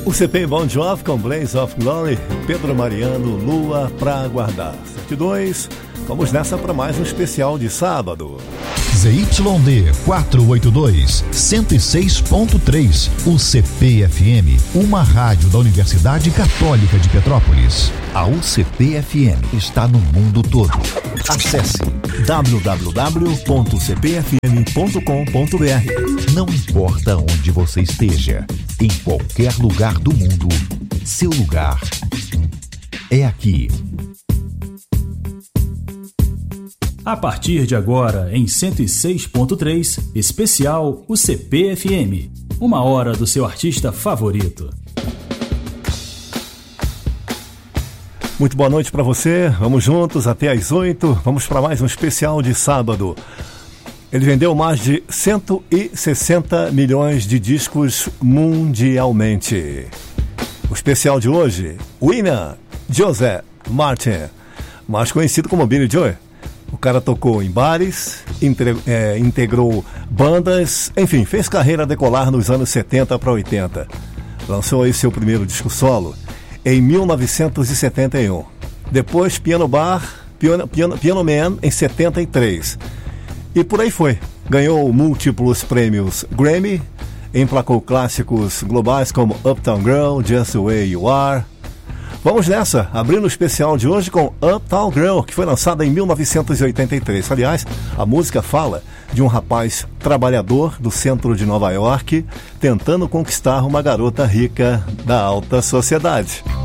O CP Bon Jovi com Blaze of Glory, Pedro Mariano, Lua pra Guardar. 7-2, vamos nessa para mais um especial de sábado. ZYD 482, 106.3, o CP-FM, uma rádio da Universidade Católica de Petrópolis. A UCP-FM está no mundo todo. Acesse www.cpfm.com.br. Não importa onde você esteja, em qualquer lugar do mundo, seu lugar é aqui. A partir de agora, em 106.3, especial o CP-FM. Uma hora do seu artista favorito. Muito boa noite para você. Vamos juntos até às 8. Vamos para mais um especial de sábado. Ele vendeu mais de 160 milhões de discos mundialmente. O especial de hoje, William José Martin, mais conhecido como Billy Joel. O cara tocou em bares, integrou bandas, enfim, fez carreira decolar nos anos 70 para 80. Lançou aí seu primeiro disco solo em 1971. Depois Piano Man em 73. E por aí foi. Ganhou múltiplos prêmios Grammy, emplacou clássicos globais como Uptown Girl, Just the Way You Are. Vamos nessa, abrindo o especial de hoje com Uptown Girl, que foi lançada em 1983. Aliás, a música fala de um rapaz trabalhador do centro de Nova York tentando conquistar uma garota rica da alta sociedade.